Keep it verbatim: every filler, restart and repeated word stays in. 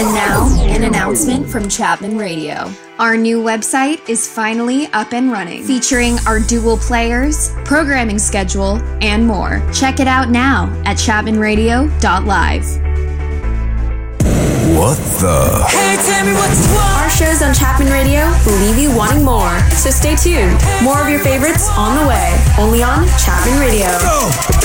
And now, an announcement from Chapman Radio. Our new website is finally up and running, featuring our dual players, programming schedule, and more. Check it out now at chapman radio dot live. What the? Hey, tell me what you want. Our shows on Chapman Radio will leave you wanting more. So stay tuned. More of your favorites on the way. Only on Chapman Radio. Go!